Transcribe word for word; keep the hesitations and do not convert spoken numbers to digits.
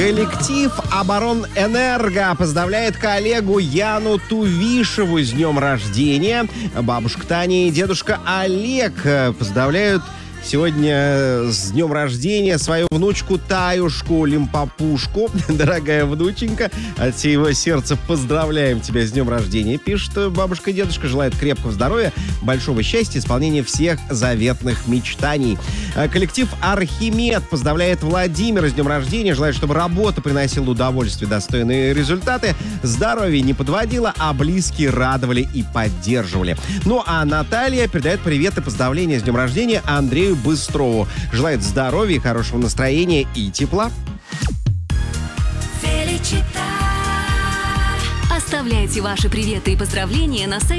Коллектив Оборонэнерго поздравляет коллегу Яну Тувишеву с днем рождения. Бабушка Таня и дедушка Олег поздравляют сегодня с днем рождения свою внучку Таюшку Лимпопушку. Дорогая внученька, от всего сердца поздравляем тебя с днем рождения. Пишет бабушка и дедушка, желает крепкого здоровья, большого счастья, исполнения всех заветных мечтаний. Коллектив Архимед поздравляет Владимира с днем рождения, желает, чтобы работа приносила удовольствие, достойные результаты, здоровье не подводило, а близкие радовали и поддерживали. Ну а Наталья передает привет и поздравления с днем рождения Андрею Быстрову. Желает здоровья, хорошего настроения и тепла. Оставляйте ваши приветы и поздравления на сайте